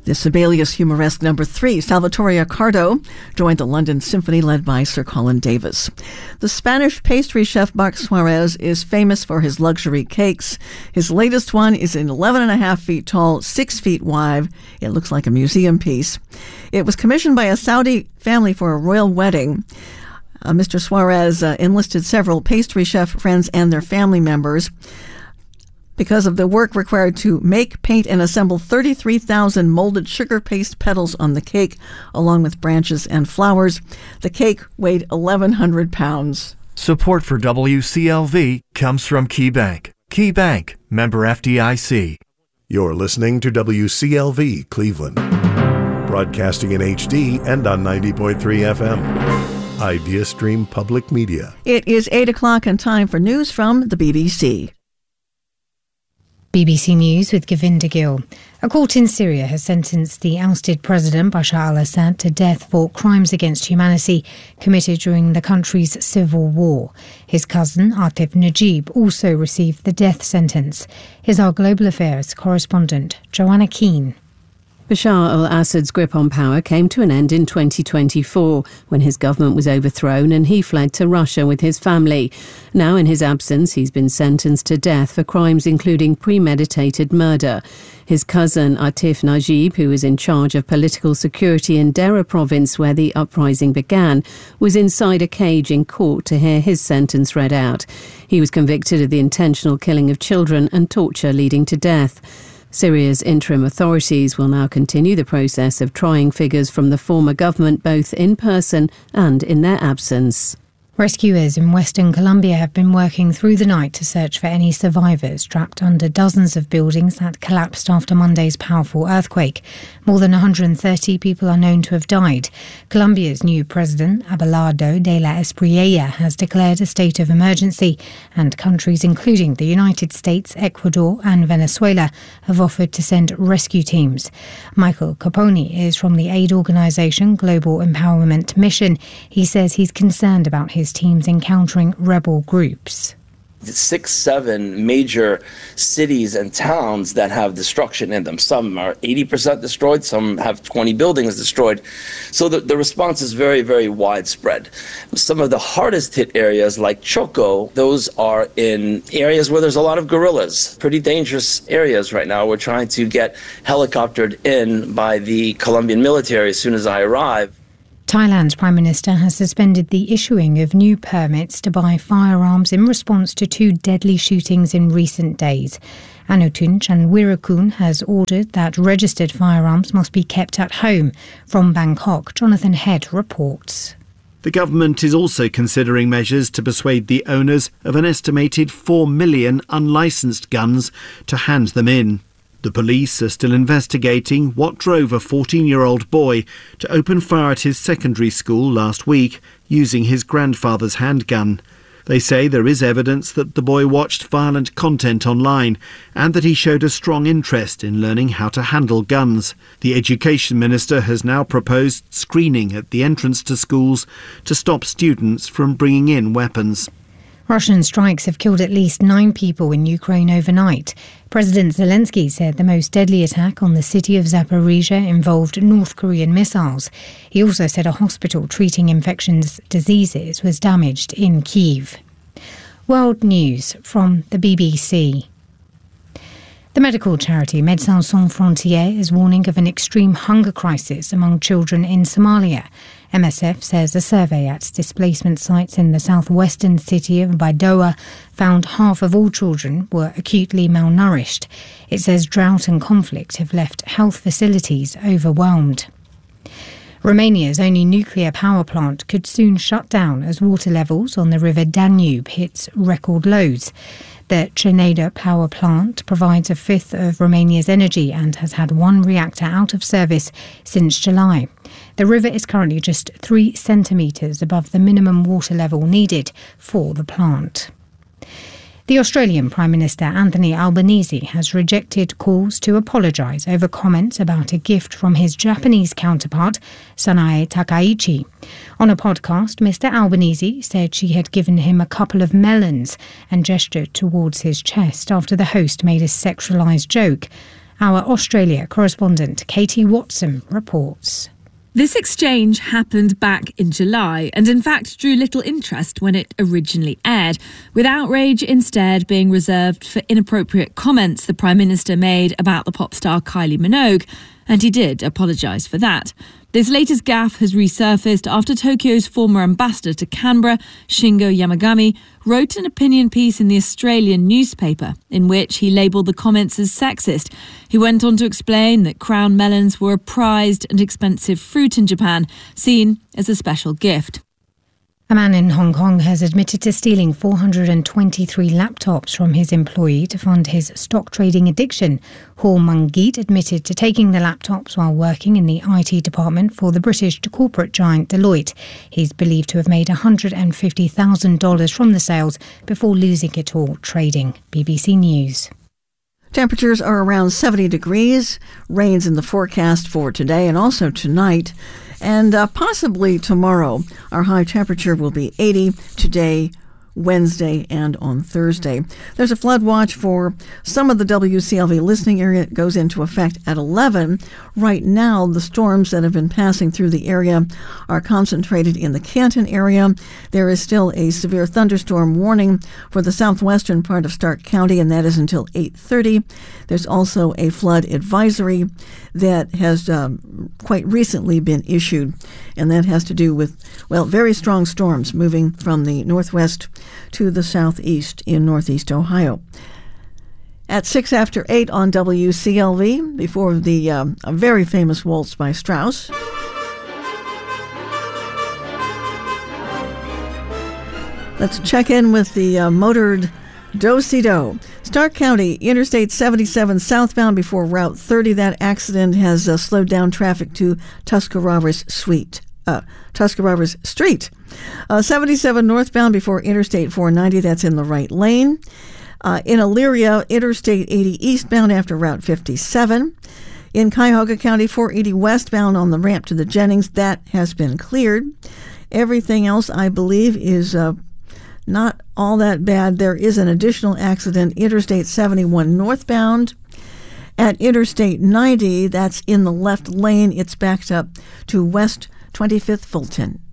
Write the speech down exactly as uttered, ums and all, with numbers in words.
The Sibelius Humoresque Number Three, Salvatore Accardo, joined the London Symphony led by Sir Colin Davis. The Spanish pastry chef Marc Suarez is famous for his luxury cakes. His latest one is an eleven and a half feet tall, six feet wide. It looks like a museum piece. It was commissioned by a Saudi family for a royal wedding. Uh, Mister Suarez uh, enlisted several pastry chef friends and their family members. Because of the work required to make, paint, and assemble thirty-three thousand molded sugar paste petals on the cake, along with branches and flowers, the cake weighed eleven hundred pounds. Support for W C L V comes from KeyBank. KeyBank, member F D I C. You're listening to W C L V Cleveland, broadcasting in H D and on ninety point three F M. Idea Stream Public Media. It is eight o'clock and time for news from the B B C. B B C News with Govinda Gill. A court in Syria has sentenced the ousted President Bashar al-Assad to death for crimes against humanity committed during the country's civil war. His cousin, Atif Najib, also received the death sentence. Here's our Global Affairs correspondent, Joanna Keane. Bashar al-Assad's grip on power came to an end in twenty twenty-four when his government was overthrown and he fled to Russia with his family. Now, in his absence, he's been sentenced to death for crimes including premeditated murder. His cousin, Atif Najib, who is in charge of political security in Dera province where the uprising began, was inside a cage in court to hear his sentence read out. He was convicted of the intentional killing of children and torture leading to death. Syria's interim authorities will now continue the process of trying figures from the former government both in person and in their absence. Rescuers in Western Colombia have been working through the night to search for any survivors trapped under dozens of buildings that collapsed after Monday's powerful earthquake. More than one hundred thirty people are known to have died. Colombia's new president, Abelardo de la Espriella, has declared a state of emergency, and countries including the United States, Ecuador and Venezuela have offered to send rescue teams. Michael Caponi is from the aid organisation Global Empowerment Mission. He says he's concerned about his teams encountering rebel groups. Six, seven major cities and towns that have destruction in them. Some are eighty percent destroyed, some have twenty buildings destroyed. So the, the response is very, very widespread. Some of the hardest hit areas like Choco, those are in areas where there's a lot of guerrillas. Pretty dangerous areas right now. We're trying to get helicoptered in by the Colombian military as soon as I arrive. Thailand's Prime Minister has suspended the issuing of new permits to buy firearms in response to two deadly shootings in recent days. Anutun Chanwirakul has ordered that registered firearms must be kept at home. From Bangkok, Jonathan Head reports. The government is also considering measures to persuade the owners of an estimated four million unlicensed guns to hand them in. The police are still investigating what drove a fourteen-year-old boy to open fire at his secondary school last week using his grandfather's handgun. They say there is evidence that the boy watched violent content online and that he showed a strong interest in learning how to handle guns. The Education Minister has now proposed screening at the entrance to schools to stop students from bringing in weapons. Russian strikes have killed at least nine people in Ukraine overnight. President Zelensky said the most deadly attack on the city of Zaporizhia involved North Korean missiles. He also said a hospital treating infectious diseases was damaged in Kyiv. World News from the B B C. The medical charity Médecins Sans Frontières is warning of an extreme hunger crisis among children in Somalia. M S F says a survey at displacement sites in the southwestern city of Baidoa found half of all children were acutely malnourished. It says drought and conflict have left health facilities overwhelmed. Romania's only nuclear power plant could soon shut down as water levels on the river Danube hits record lows. The Cernavodă power plant provides a fifth of Romania's energy and has had one reactor out of service since July. The river is currently just three centimetres above the minimum water level needed for the plant. The Australian Prime Minister Anthony Albanese has rejected calls to apologise over comments about a gift from his Japanese counterpart, Sanae Takaichi. On a podcast, Mister Albanese said she had given him a couple of melons and gestured towards his chest after the host made a sexualised joke. Our Australia correspondent Katie Watson reports. This exchange happened back in July and in fact drew little interest when it originally aired, with outrage instead being reserved for inappropriate comments the Prime Minister made about the pop star Kylie Minogue, and he did apologise for that. This latest gaffe has resurfaced after Tokyo's former ambassador to Canberra, Shingo Yamagami, wrote an opinion piece in the Australian newspaper in which he labelled the comments as sexist. He went on to explain that crown melons were a prized and expensive fruit in Japan, seen as a special gift. A man in Hong Kong has admitted to stealing four hundred twenty-three laptops from his employee to fund his stock trading addiction. Hall Munggeet admitted to taking the laptops while working in the I T department for the British corporate giant Deloitte. He's believed to have made one hundred fifty thousand dollars from the sales before losing it all trading. B B C News. Temperatures are around seventy degrees. Rains in the forecast for today and also tonight. And uh, possibly tomorrow. Our high temperature will be eighty today, Wednesday, and on Thursday. There's a flood watch for some of the W C L V listening area. It goes into effect at eleven. Right now, the storms that have been passing through the area are concentrated in the Canton area. There is still a severe thunderstorm warning for the southwestern part of Stark County, and that is until eight thirty. There's also a flood advisory that has um, quite recently been issued, and that has to do with, well, very strong storms moving from the northwest to the southeast in northeast Ohio. At six after eight on W C L V, before the um, a very famous waltz by Strauss. Let's check in with the uh, motored do-si-do. Stark County, Interstate seventy-seven southbound before Route thirty. That accident has uh, slowed down traffic to Tuscarawas Street. Uh, Tuscarawas Street. Uh, seventy-seven northbound before Interstate four ninety. That's in the right lane. Uh, in Elyria, Interstate eighty eastbound after Route fifty-seven. In Cuyahoga County, four eighty westbound on the ramp to the Jennings. That has been cleared. Everything else, I believe, is uh, not all that bad. There is an additional accident, Interstate seventy-one northbound. At Interstate ninety, that's in the left lane. It's backed up to West twenty-fifth Fulton.